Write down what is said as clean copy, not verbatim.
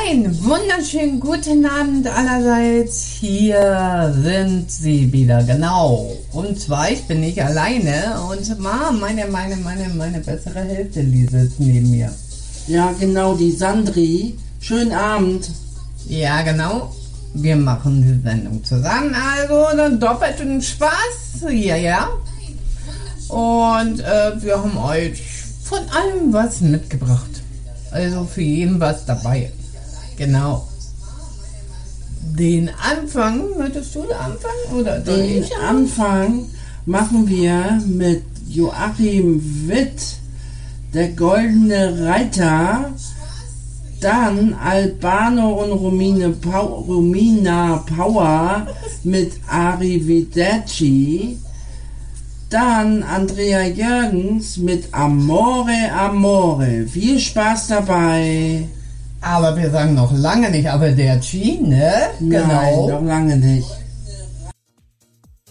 Einen wunderschönen guten Abend allerseits. Hier sind sie wieder, genau. Und zwar, ich bin nicht alleine und meine bessere Hälfte, die sitzt neben mir. Ja, genau, die Sandri. Schönen Abend. Ja, genau. Wir machen die Sendung zusammen, also dann doppelten Spaß. Ja. Und wir haben euch von allem was mitgebracht. Also für jeden was dabei. Genau. Den Anfang, möchtest du anfangen? Oder Den Anfang machen wir mit Joachim Witt, der Goldene Reiter. Dann Albano und Romina Power mit Arrivederci. Dann Andrea Jürgens mit Amore Amore. Viel Spaß dabei. Aber wir sagen noch lange nicht Arrivederci, ne? Nein, noch lange nicht.